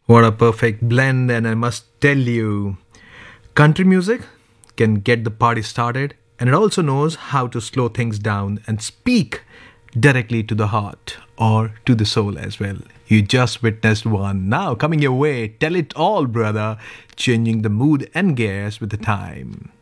What a perfect blend, and I must tell you, country music can get the party started, and it also knows how to slow things down and speak directly to the heart or to the soul as well. You just witnessed one. Now, coming your way, tell it all, brother, changing the mood and gears with the time.